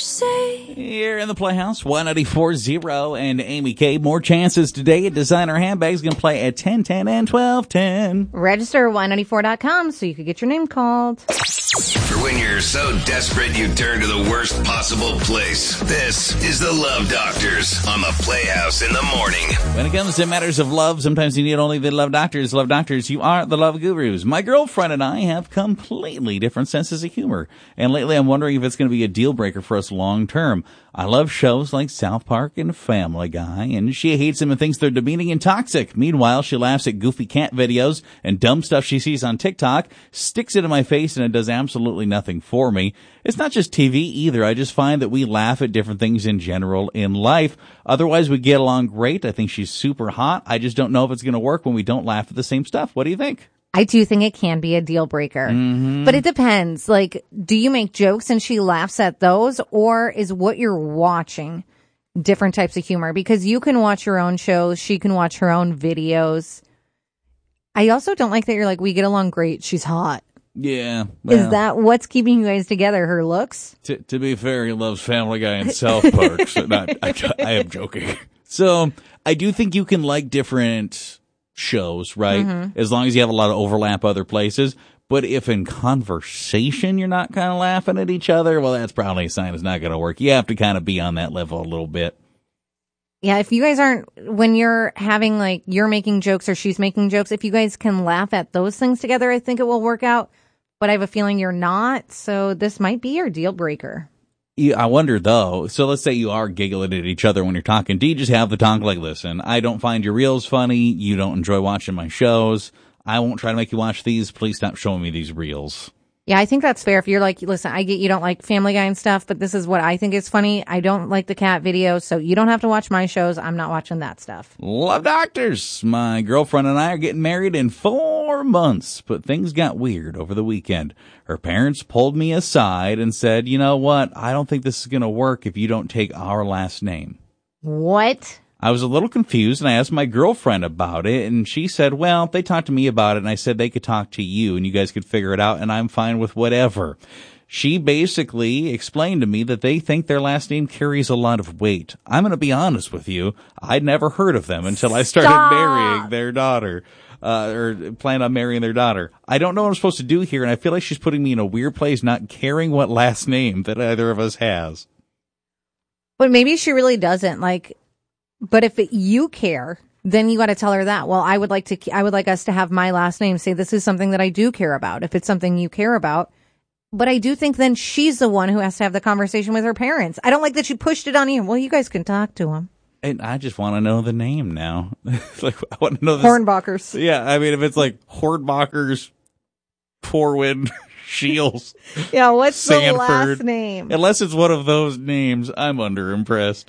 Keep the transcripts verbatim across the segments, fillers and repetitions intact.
say. Here in the Playhouse, one ninety-four point zero and Amy K. More chances today at Designer Handbags. Going to play at ten ten and twelve ten. Register one ninety-four dot com so you could get your name called. For when you're so desperate you turn to the worst possible place. This is the Love Doctors on the Playhouse in the morning. When it comes to matters of love, sometimes you need only the Love Doctors. Love Doctors, you are the Love Gurus. My girlfriend and I have completely different senses of humor. And lately I'm wondering if it's going to be a deal breaker for us long term. I love shows like South Park and Family Guy, and she hates them and thinks they're demeaning and toxic. Meanwhile, she laughs at goofy cat videos and dumb stuff she sees on TikTok, sticks it in my face, and it does absolutely nothing for me. It's not just T V either. I just find that we laugh at different things in general in life. Otherwise, we get along great. I think she's super hot. I just don't know if it's going to work when we don't laugh at the same stuff. What do you think? I do think it can be a deal breaker, Mm-hmm. but it depends. Like, do you make jokes and she laughs at those, or is what you're watching different types of humor? Because you can watch your own shows. She can watch her own videos. I also don't like that you're like, we get along great. She's hot. Yeah. Well, Is that what's keeping you guys together? Her looks? To, to be fair, he loves Family Guy and South Park. So not, I, I am joking. So I do think you can like different shows, right? Mm-hmm. As long as you have a lot of overlap other places. But if in conversation you're not kind of laughing at each other, well, that's probably a sign it's not going to work. You have to kind of be on that level a little bit. Yeah, if you guys aren't, when you're having like, you're making jokes or she's making jokes, if you guys can laugh at those things together, I think it will work out. But I have a feeling you're not, so this might be your deal breaker. Yeah, I wonder, though, so let's say you are giggling at each other when you're talking. Do you just have the talk like, listen, I don't find your reels funny. You don't enjoy watching my shows. I won't try to make you watch these. Please stop showing me these reels. Yeah, I think that's fair. If you're like, listen, I get you don't like Family Guy and stuff, but this is what I think is funny. I don't like the cat videos, so you don't have to watch my shows. I'm not watching that stuff. Love Doctors. My girlfriend and I are getting married in four months, but things got weird over the weekend. Her parents pulled me aside and said, you know what? I don't think this is going to work if you don't take our last name. What? I was a little confused, and I asked my girlfriend about it, and she said, well, they talked to me about it, and I said they could talk to you, and you guys could figure it out, and I'm fine with whatever. She basically explained to me that they think their last name carries a lot of weight. I'm going to be honest with you. I'd never heard of them until I started Stop. marrying their daughter, uh, or planned on marrying their daughter. I don't know what I'm supposed to do here, and I feel like she's putting me in a weird place not caring what last name that either of us has. But maybe she really doesn't. Like, but if it, you care, then you got to tell her that. Well, I would like to, I would like us to have my last name. Say this is something that I do care about. If it's something you care about. But I do think then she's the one who has to have the conversation with her parents. I don't like that she pushed it on you. Well, you guys can talk to him. And I just want to know the name now. Like, I want to know this. Hornbachers. Yeah, I mean, if it's like Hornbachers, Forwin, Shields. Yeah, what's Sanford, the last name? Unless it's one of those names, I'm underimpressed.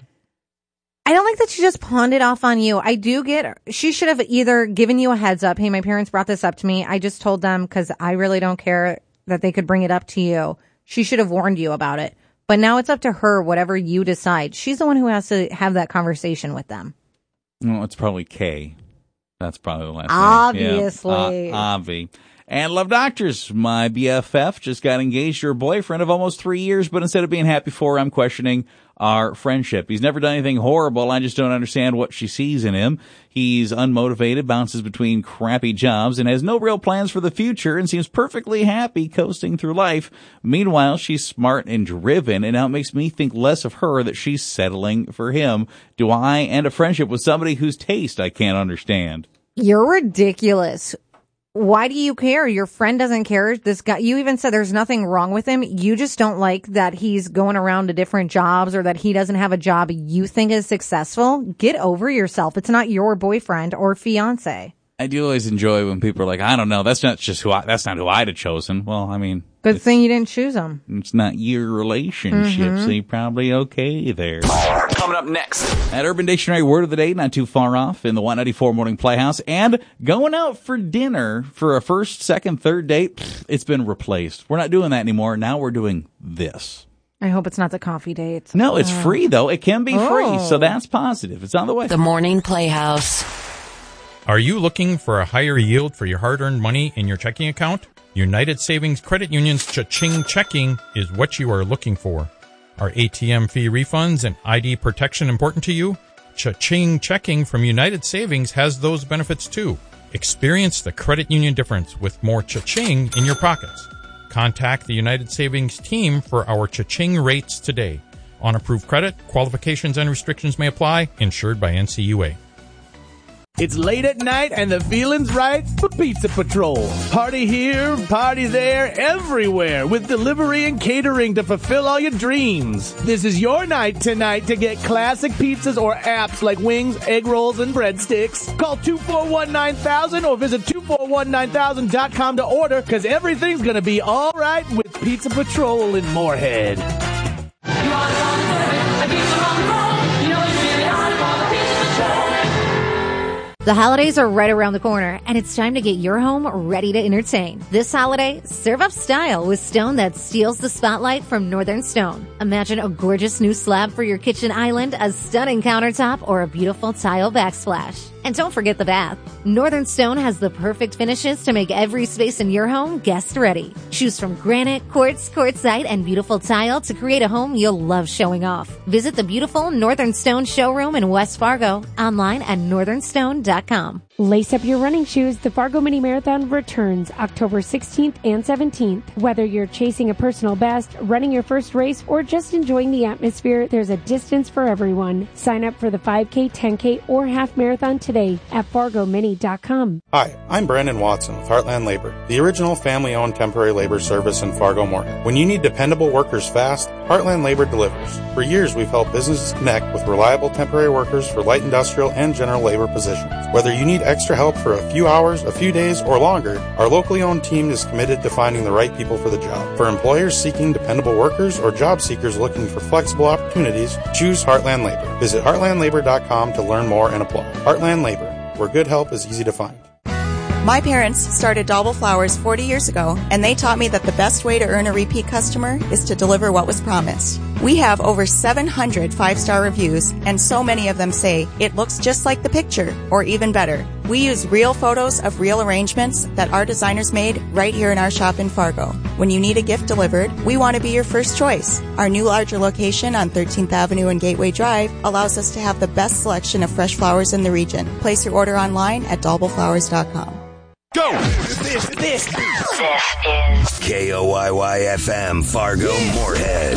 I don't like that she just pawned it off on you. I do get, she should have either given you a heads up. Hey, my parents brought this up to me. I just told them because I really don't care that they could bring it up to you. She should have warned you about it. But now it's up to her, whatever you decide. She's the one who has to have that conversation with them. No, it's probably Kay. That's probably the last Obviously. name. Yeah, uh, Avi. And Love Doctors, my B F F just got engaged to her boyfriend of almost three years, but instead of being happy for her, I'm questioning our friendship. He's never done anything horrible. I just don't understand what she sees in him. He's unmotivated, bounces between crappy jobs, and has no real plans for the future and seems perfectly happy coasting through life. Meanwhile, she's smart and driven, and now it makes me think less of her that she's settling for him. Do I end a friendship with somebody whose taste I can't understand? You're ridiculous. Why do you care? Your friend doesn't care. This guy, you even said there's nothing wrong with him. You just don't like that he's going around to different jobs or that he doesn't have a job you think is successful. Get over yourself. It's not your boyfriend or fiance. I do always enjoy when people are like, I don't know, that's not just who I, that's not who I'd have chosen. Well, I mean, good thing you didn't choose him. It's not your relationship, Mm-hmm. so you're probably okay there. Coming up next. That Urban Dictionary word of the day, not too far off in the one ninety-four Morning Playhouse. And going out for dinner for a first, second, third date, pfft, it's been replaced. We're not doing that anymore. Now we're doing this. I hope it's not the coffee date. No, it's Oh. free, though. It can be Oh. free, so that's positive. It's on the way. The Morning Playhouse. Are you looking for a higher yield for your hard-earned money in your checking account? United Savings Credit Union's Cha-Ching Checking is what you are looking for. Are A T M fee refunds and I D protection important to you? Cha-ching checking from United Savings has those benefits too. Experience the credit union difference with more cha-ching in your pockets. Contact the United Savings team for our cha-ching rates today. On approved credit, qualifications and restrictions may apply. Insured by N C U A. It's late at night and the feeling's right for Pizza Patrol. Party here, party there, everywhere with delivery and catering to fulfill all your dreams. This is your night tonight to get classic pizzas or apps like wings, egg rolls, and breadsticks. Call two four one nine thousand or visit two four one nine thousand dot com to order, because everything's going to be all right with Pizza Patrol in Moorhead. The holidays are right around the corner, and it's time to get your home ready to entertain. This holiday, serve up style with stone that steals the spotlight from Northern Stone. Imagine a gorgeous new slab for your kitchen island, a stunning countertop, or a beautiful tile backsplash. And don't forget the bath. Northern Stone has the perfect finishes to make every space in your home guest ready. Choose from granite, quartz, quartzite, and beautiful tile to create a home you'll love showing off. Visit the beautiful Northern Stone showroom in West Fargo, online at northern stone dot com. Lace up your running shoes. The Fargo Mini Marathon returns October sixteenth and seventeenth. Whether you're chasing a personal best, running your first race, or just enjoying the atmosphere, there's a distance for everyone. Sign up for the five K, ten K, or half marathon today at fargo mini dot com. Hi, I'm Brandon Watson with Heartland Labor, the original family-owned temporary labor service in Fargo-Moorhead. When you need dependable workers fast, Heartland Labor delivers. For years, we've helped businesses connect with reliable temporary workers for light industrial and general labor positions. Whether you need extra help for a few hours, a few days, or longer, our locally owned team is committed to finding the right people for the job. For employers seeking dependable workers or job seekers looking for flexible opportunities, choose Heartland Labor. Visit heartland labor dot com to learn more and apply. Heartland Labor, where good help is easy to find. My parents started Dauble Flowers forty years ago, and they taught me that the best way to earn a repeat customer is to deliver what was promised. We have over seven hundred five-star reviews, and so many of them say, it looks just like the picture, or even better. We use real photos of real arrangements that our designers made right here in our shop in Fargo. When you need a gift delivered, we want to be your first choice. Our new larger location on thirteenth Avenue and Gateway Drive allows us to have the best selection of fresh flowers in the region. Place your order online at dauble flowers dot com. Go! This, this, this is K O Y Y F M, Fargo, Moorhead.